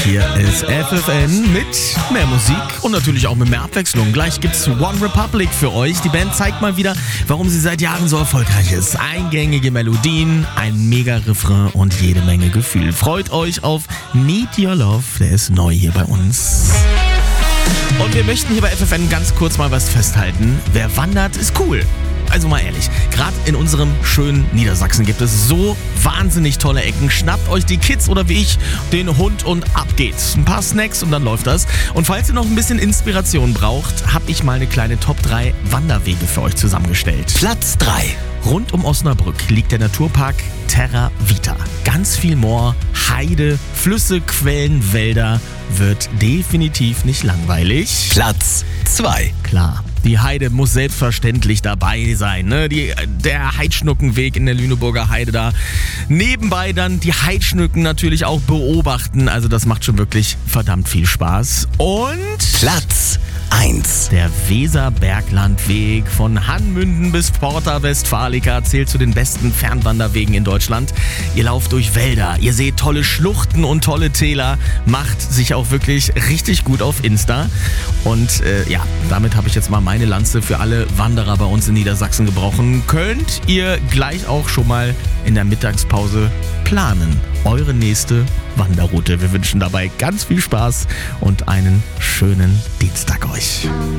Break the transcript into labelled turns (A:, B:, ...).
A: Hier ist FFN mit mehr Musik und natürlich auch mit mehr Abwechslung. Gleich gibt's One Republic für euch. Die Band zeigt mal wieder, warum sie seit Jahren so erfolgreich ist. Eingängige Melodien, ein mega Refrain und jede Menge Gefühl. Freut euch auf Need Your Love, der ist neu hier bei uns. Und wir möchten hier bei FFN ganz kurz mal was festhalten. Wer wandert, ist cool. Also mal ehrlich, gerade in unserem schönen Niedersachsen gibt es so wahnsinnig tolle Ecken. Schnappt euch die Kids oder wie ich den Hund und ab geht's. Ein paar Snacks und dann läuft das. Und falls ihr noch ein bisschen Inspiration braucht, habe ich mal eine kleine Top 3 Wanderwege für euch zusammengestellt.
B: Platz 3.
A: Rund um Osnabrück liegt der Naturpark Terra Vita. Ganz viel Moor, Heide, Flüsse, Quellen, Wälder. Wird definitiv nicht langweilig.
B: Platz 2.
A: Klar, die Heide muss selbstverständlich dabei sein. Ne? Der Heidschnuckenweg in der Lüneburger Heide da. Nebenbei dann die Heidschnücken natürlich auch beobachten. Also das macht schon wirklich verdammt viel Spaß. Und
B: Platz 1.
A: der Weserberglandweg von Hanmünden bis Porta Westfalica zählt zu den besten Fernwanderwegen in Deutschland. Ihr lauft durch Wälder, ihr seht tolle Schluchten und tolle Täler, macht sich auch wirklich richtig gut auf Insta. Und damit habe ich jetzt mal meine Lanze für alle Wanderer bei uns in Niedersachsen gebrochen. Könnt ihr gleich auch schon mal in der Mittagspause planen. Eure nächste Wanderroute. Wir wünschen dabei ganz viel Spaß und einen schönen Dienstag euch.